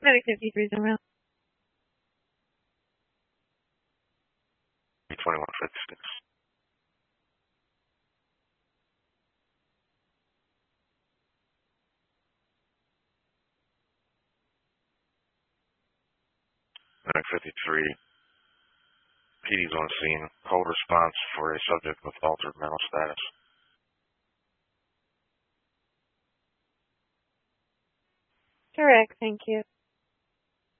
Medic 53 is around. 2156. Medic 53. PD's on scene. Hold response for a subject with altered mental status. Correct, thank you.